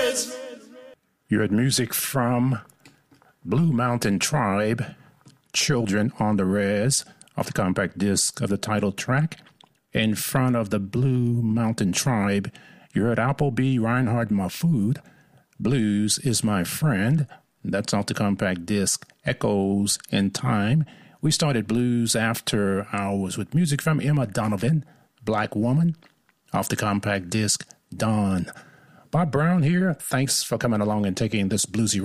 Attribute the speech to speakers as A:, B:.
A: You heard music from Blue Mountain Tribe, Children on the Res, off the compact disc of the title track. In front of the Blue Mountain Tribe, you heard Appleby Reinhard Mahfoud, Blues is My Friend. That's off the compact disc Echoes in Time. We started blues after hours with music from Emma Donovan, Black Woman, off the compact disc Dawn. Bob Brown here. Thanks for coming along and taking this bluesy